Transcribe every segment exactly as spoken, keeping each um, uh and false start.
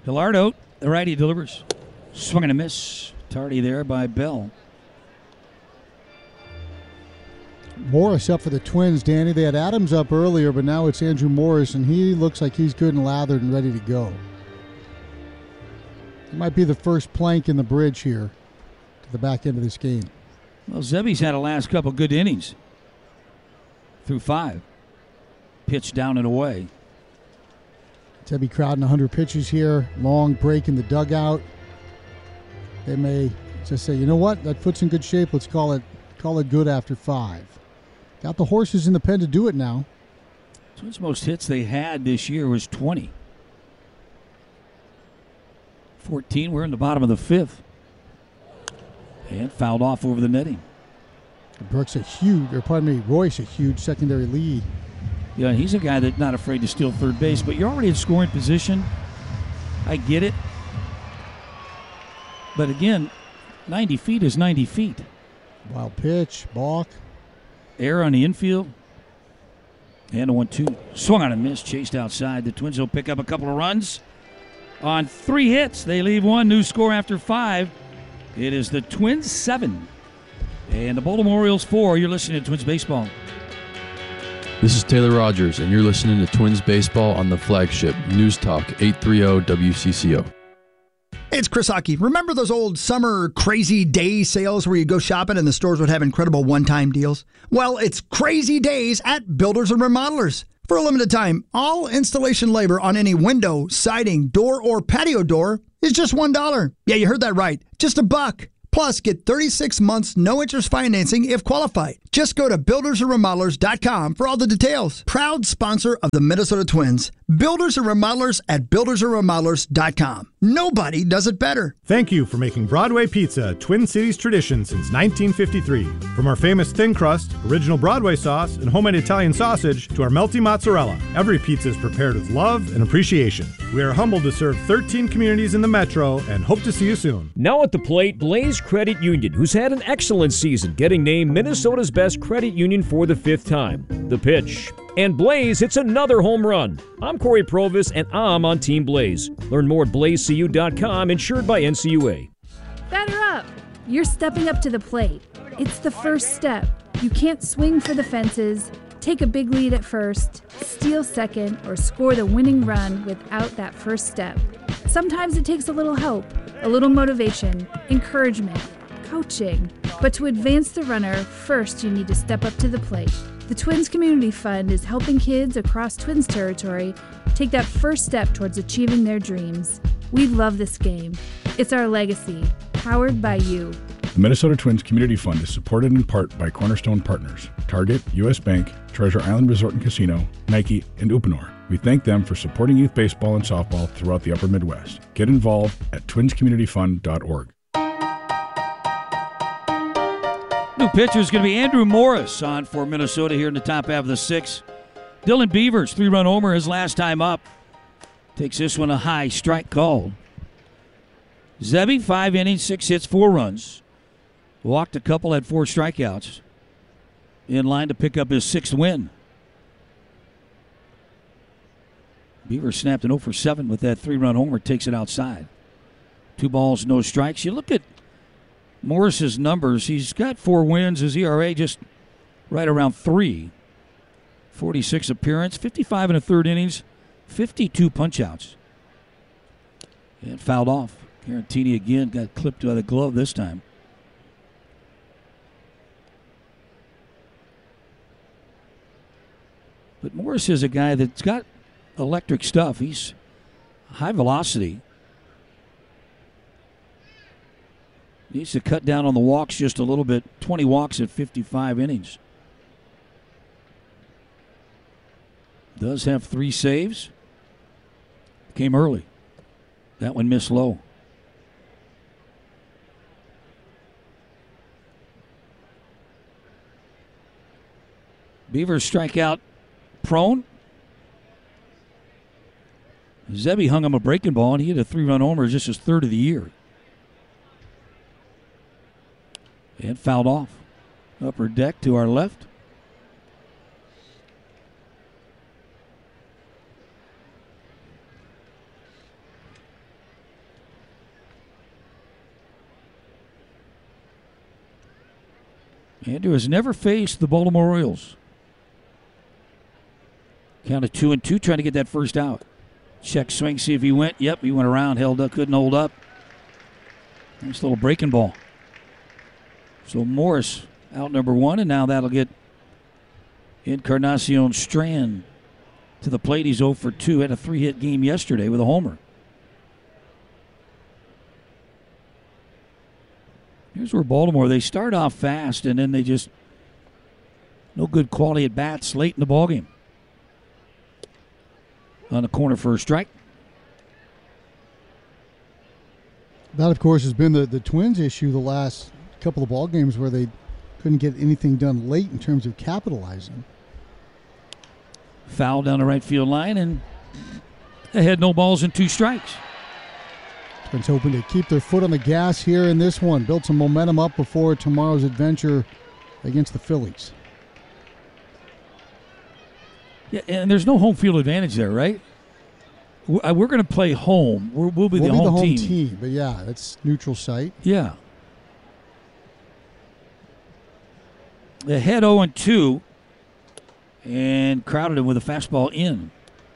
Hillardo, the righty, delivers. Swing and a miss. Tardy there by Bell. Morris up for the Twins, Danny. They had Adams up earlier, but now it's Andrew Morris, and he looks like he's good and lathered and ready to go. It might be the first plank in the bridge here to the back end of this game. Well, Zebby's had a last couple good innings through five. Pitch down and away. Zebby crowding one hundred pitches here. Long break in the dugout. They may just say, you know what, that foot's in good shape. Let's call it call it good after five. Got the horses in the pen to do it now. Twins' most hits they had this year was twenty. fourteen, we're in the bottom of the fifth. And fouled off over the netting. Brooks a huge, or pardon me, Royce a huge secondary lead. Yeah, he's a guy that's not afraid to steal third base, but you're already in scoring position. I get it. But again, ninety feet is ninety feet. Wild pitch, balk. Air on the infield. And a one two. Swung on a miss, chased outside. The Twins will pick up a couple of runs. On three hits, they leave one. New score after five. It is the Twins seven. And the Baltimore Orioles four. You're listening to Twins Baseball. This is Taylor Rogers, and you're listening to Twins Baseball on the flagship News Talk eight thirty W C C O. Hey, it's Chris Hockey. Remember those old summer crazy day sales where you go shopping and the stores would have incredible one-time deals? Well, it's crazy days at Builders and Remodelers. For a limited time, all installation labor on any window, siding, door, or patio door is just one dollar. Yeah, you heard that right. Just a buck. Plus, get thirty-six months no-interest financing if qualified. Just go to builders and remodelers dot com for all the details. Proud sponsor of the Minnesota Twins. Builders and Remodelers at builders and remodelers dot com. Nobody does it better. Thank you for making Broadway pizza a Twin Cities tradition since nineteen fifty-three. From our famous thin crust, original Broadway sauce, and homemade Italian sausage to our melty mozzarella, every pizza is prepared with love and appreciation. We are humbled to serve thirteen communities in the metro and hope to see you soon. Now at the plate, Blaze Credit Union, who's had an excellent season, getting named Minnesota's best credit union for the fifth time. The pitch. And Blaze hits another home run. I'm Corey Provis, and I'm on Team Blaze. Learn more at blaze c u dot com, insured by N C U A. Batter up! You're stepping up to the plate. It's the first step. You can't swing for the fences, take a big lead at first, steal second, or score the winning run without that first step. Sometimes it takes a little help, a little motivation, encouragement, coaching. But to advance the runner, first you need to step up to the plate. The Twins Community Fund is helping kids across Twins territory take that first step towards achieving their dreams. We love this game. It's our legacy, powered by you. The Minnesota Twins Community Fund is supported in part by Cornerstone Partners, Target, U S Bank, Treasure Island Resort and Casino, Nike, and Uponor. We thank them for supporting youth baseball and softball throughout the upper Midwest. Get involved at twins community fund dot org. New pitcher is going to be Andrew Morris on for Minnesota here in the top half of the sixth. Dylan Beavers, three-run homer his last time up. Takes this one a high strike call. Zebby, five innings, six hits, four runs. Walked a couple, had four strikeouts. In line to pick up his sixth win. Beavers snapped an oh for seven with that three-run homer, takes it outside. Two balls, no strikes. You look at Morris's numbers. He's got four wins. His E R A just right around three. forty-six appearance, fifty-five and a third innings, fifty-two punch-outs. And fouled off. Garantini again got clipped by the glove this time. But Morris is a guy that's got electric stuff. He's high velocity. Needs to cut down on the walks just a little bit. twenty walks at fifty-five innings. Does have three saves. Came early. That one missed low. Beavers strikeout prone. Zebby hung him a breaking ball, and he hit a three-run homer, just his third of the year. And fouled off. Upper deck to our left. Andrew has never faced the Baltimore Orioles. Count of two and two, trying to get that first out. Check swing, see if he went. Yep, he went around, held up, couldn't hold up. Nice little breaking ball. So Morris out number one, and now that'll get Encarnacion Strand to the plate. He's oh for two. Had a three-hit game yesterday with a homer. Here's where Baltimore, they start off fast, and then they just, no good quality at bats late in the ballgame. On the corner for a strike. That, of course, has been the, the Twins' issue the last couple of ball games where they couldn't get anything done late in terms of capitalizing. Foul down the right field line, and they had no balls and two strikes. Twins hoping to keep their foot on the gas here in this one. Build some momentum up before tomorrow's adventure against the Phillies. Yeah, and there's no home field advantage there, right? We're going to play home. We're, we'll be, we'll the, be home the home team. team. But yeah, that's neutral site. Yeah. They head oh and two and crowded him with a fastball in.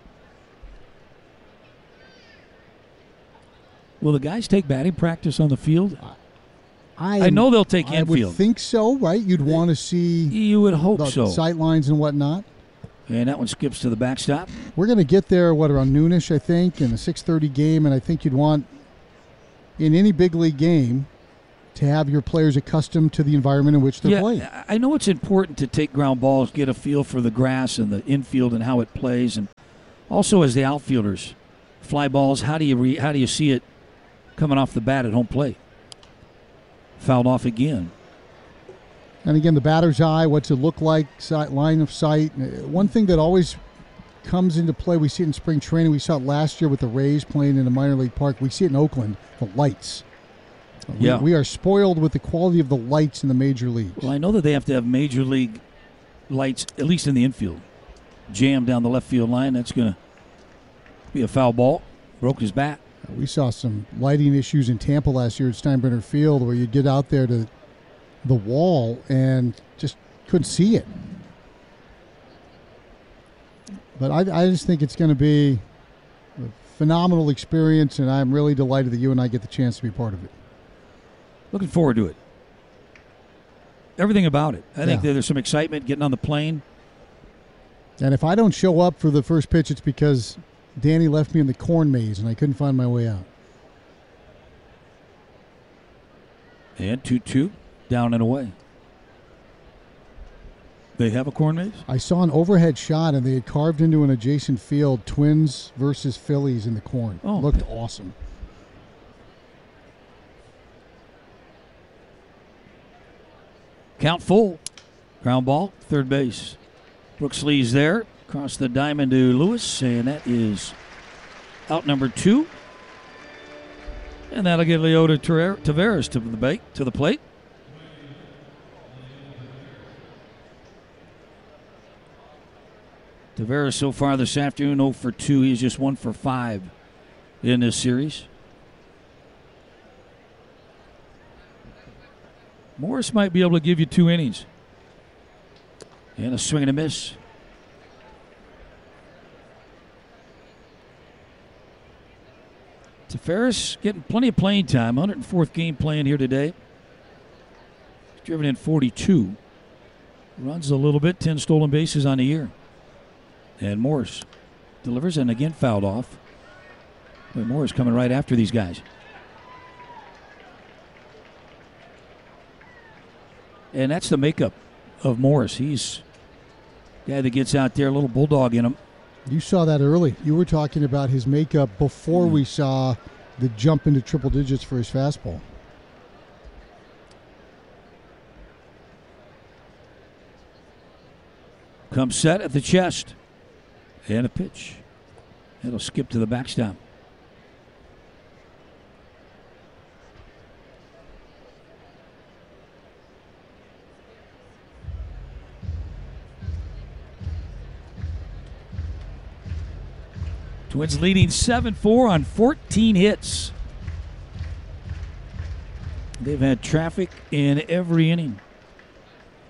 Will the guys take batting practice on the field? I, I know they'll take I infield. I would think so, right? You'd want to see you would hope the so. sight lines and whatnot. And that one skips to the backstop. We're going to get there, what, around noonish, I think, in a six thirty game, and I think you'd want, in any big league game, to have your players accustomed to the environment in which they're yeah, playing. I know it's important to take ground balls, get a feel for the grass and the infield and how it plays, and also as the outfielders, fly balls, how do you re, how do you see it coming off the bat at home plate? Fouled off again. And again, the batter's eye, what's it look like, sight, line of sight. One thing that always comes into play, we see it in spring training. We saw it last year with the Rays playing in a minor league park. We see it in Oakland, the lights. Yeah. We, we are spoiled with the quality of the lights in the major leagues. Well, I know that they have to have major league lights, at least in the infield. Jammed down the left field line. That's going to be a foul ball. Broke his bat. We saw some lighting issues in Tampa last year at Steinbrenner Field where you get out there to the wall and just couldn't see it. But I, I just think it's going to be a phenomenal experience, and I'm really delighted that you and I get the chance to be part of it. Looking forward to it. Everything about it. I think Yeah. that there's some excitement getting on the plane. And if I don't show up for the first pitch, it's because Danny left me in the corn maze and I couldn't find my way out. And two two, down and away. They have a corn maze? I saw an overhead shot and they had carved into an adjacent field Twins versus Phillies in the corn. Oh. Looked awesome. Count full. Ground ball, third base. Brooks Lee's there. Across the diamond to Lewis, and that is out number two. And that'll get Leota Taveras to the bait, to the plate. Taveras so far this afternoon oh for two. He's just one for five in this series. Morris might be able to give you two innings. And a swing and a miss. Taveras getting plenty of playing time. one hundred fourth game playing here today. He's driven in forty-two. Runs a little bit. ten stolen bases on the year. And Morris delivers and again fouled off. But Morris coming right after these guys. And that's the makeup of Morris. He's a guy that gets out there, a little bulldog in him. You saw that early. You were talking about his makeup before mm. we saw the jump into triple digits for his fastball. Comes set at the chest. And a pitch. It'll skip to the backstop. Twins leading seven four on fourteen hits. They've had traffic in every inning.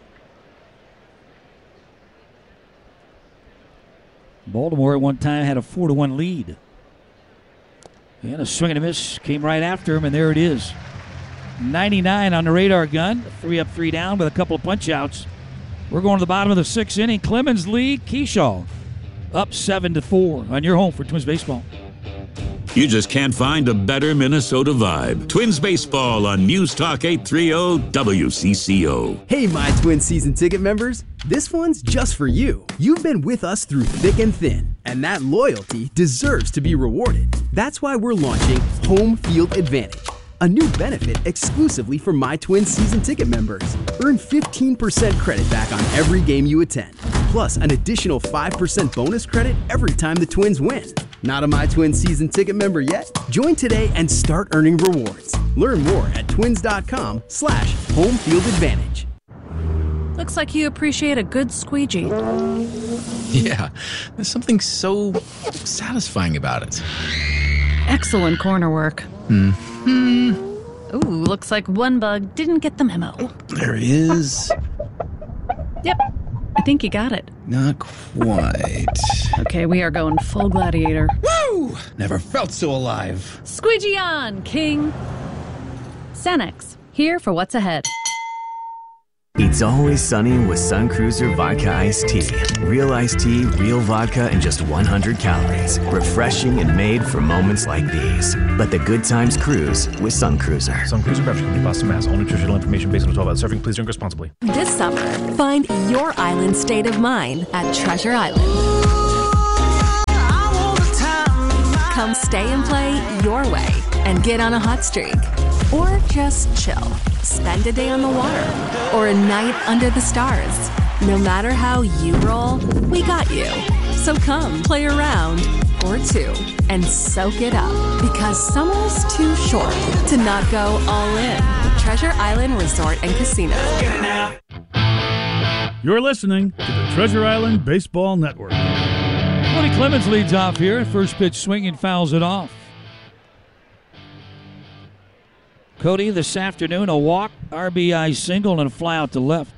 Baltimore at one time had a four to one lead. And a swing and a miss came right after him, and there it is. ninety-nine on the radar gun. Three up, three down with a couple of punch outs. We're going to the bottom of the sixth inning. Clemens lead. Keyshaw up seven to four on your home for Twins baseball. You just can't find a better Minnesota vibe. Twins baseball on News Talk eight thirty W C C O. Hey, my Twins season ticket members. This one's just for you. You've been with us through thick and thin, and that loyalty deserves to be rewarded. That's why we're launching Home Field Advantage, a new benefit exclusively for My Twins season ticket members. Earn fifteen percent credit back on every game you attend, plus an additional five percent bonus credit every time the Twins win. Not a My Twins season ticket member yet? Join today and start earning rewards. Learn more at twins.com slash home field advantage. Looks like you appreciate a good squeegee. Yeah, there's something so satisfying about it. Excellent corner work. Hmm. Hmm. Ooh, looks like one bug didn't get the memo. Oh, there he is. Yep, I think you got it. Not quite. Okay, we are going full gladiator. Woo! Never felt so alive. Squeegee on, King. Cenex, here for what's ahead. It's always sunny with Sun Cruiser Vodka Iced Tea. Real iced tea, real vodka, and just one hundred calories. Refreshing and made for moments like these. Let the good times cruise with Sun Cruiser. Sun Cruiser Beverage Company, Boston, Mass. All nutritional information based on twelve hours serving. Please drink responsibly. This summer, find your island state of mind at Treasure Island. Come stay and play your way and get on a hot streak. Or just chill. Spend a day on the water. Or a night under the stars. No matter how you roll, we got you. So come play around or two and soak it up. Because summer's too short to not go all in. Treasure Island Resort and Casino. You're listening to the Treasure Island Baseball Network. Cody Clemens leads off here. First pitch swinging, fouls it off. Cody this afternoon, a walk, R B I single, and a fly out to left.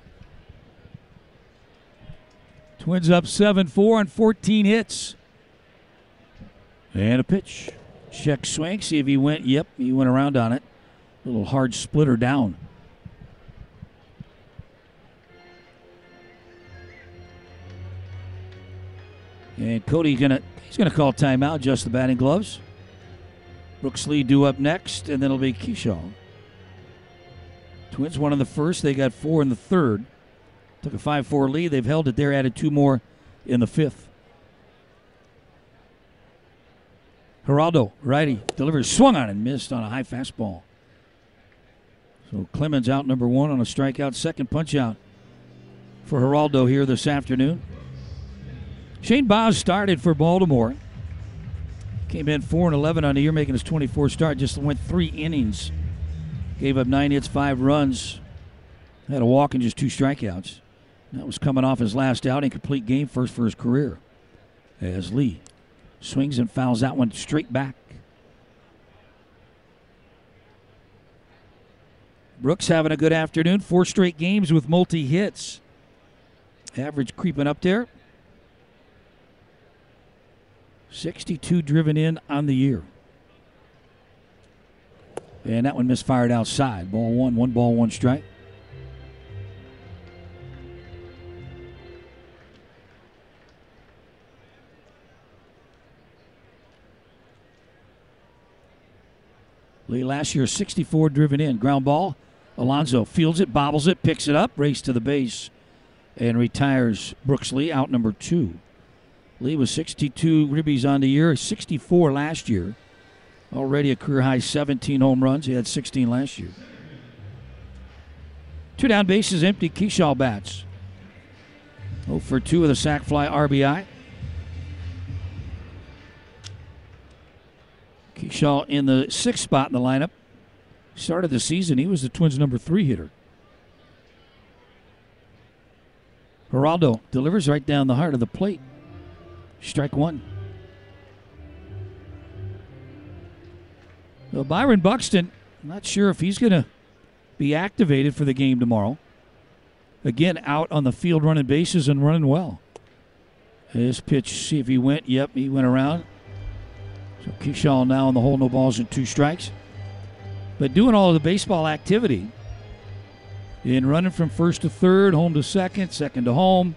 Twins up seven four on fourteen hits. And a pitch. Check swing, see if he went. Yep, he went around on it. A little hard splitter down. And Cody gonna he's gonna call timeout, adjust the batting gloves. Brooks Lee due up next, and then it'll be Keyshaw. Twins won in the first. They got four in the third. Took a five four lead. They've held it there, added two more in the fifth. Geraldo, righty, delivers, swung on and missed on a high fastball. So Clemens out number one on a strikeout. Second punch out for Geraldo here this afternoon. Shane Baz started for Baltimore. Came in four and eleven on the year, making his twenty-fourth start. Just went three innings. Gave up nine hits, five runs. Had a walk and just two strikeouts. That was coming off his last outing. Complete game first for his career. As Lee swings and fouls that one straight back. Brooks having a good afternoon. Four straight games with multi-hits. Average creeping up there. sixty-two driven in on the year. And that one misfired outside. Ball one, one ball, one strike. Lee last year, sixty-four driven in. Ground ball. Alonso fields it, bobbles it, picks it up, race to the base, and retires Brooks Lee, out number two. Lee was sixty-two ribbies on the year, sixty-four last year. Already a career high seventeen home runs. He had sixteen last year. Two down, bases empty. Keyshaw bats. oh for two with a sac fly R B I. Keyshaw in the sixth spot in the lineup. Started the season, he was the Twins' number three hitter. Geraldo delivers right down the heart of the plate. Strike one. Well, Byron Buxton, not sure if he's going to be activated for the game tomorrow. Again, out on the field running bases and running well. His pitch, see if he went. Yep, he went around. So Keyshawn now in the hole, no balls and two strikes. But doing all of the baseball activity in running from first to third, home to second, second to home.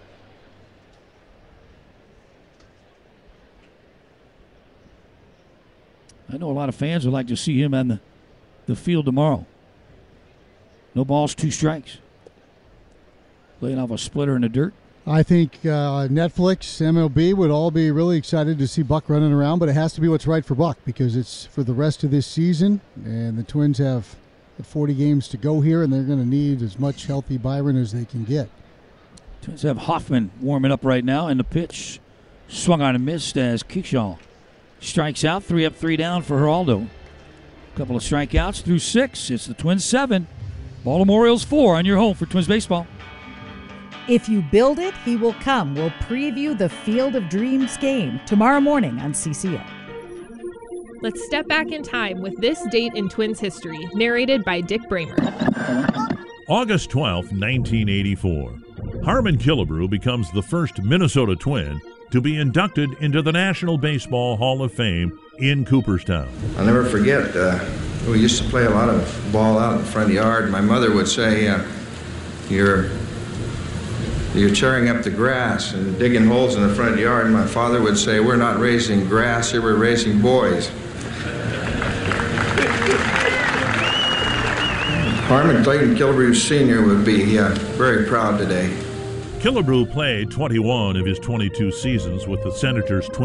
I know a lot of fans would like to see him on the, the field tomorrow. No balls, two strikes. Laying off a splitter in the dirt. I think uh, Netflix, M L B would all be really excited to see Buck running around, but it has to be what's right for Buck because it's for the rest of this season, and the Twins have forty games to go here, and they're going to need as much healthy Byron as they can get. Twins have Hoffman warming up right now, and the pitch swung on and missed as Keyshawn strikes out. Three up, three down for Geraldo. A couple of strikeouts through six. It's the Twins seven, Baltimore Orioles four on your home for Twins baseball. If you build it, he will come. We'll preview the Field of Dreams game tomorrow morning on C C O. Let's step back in time with this date in Twins history, narrated by Dick Bramer. August twelfth, nineteen eighty-four. Harmon Killebrew becomes the first Minnesota Twin to be inducted into the National Baseball Hall of Fame in Cooperstown. I'll never forget, uh, we used to play a lot of ball out in the front yard. My mother would say, uh, you're You're tearing up the grass and digging holes in the front yard. And my father would say, we're not raising grass here, we're raising boys. Harmon Clayton Killebrew Senior would be uh, very proud today. Killebrew played twenty-one of his twenty-two seasons with the Senators.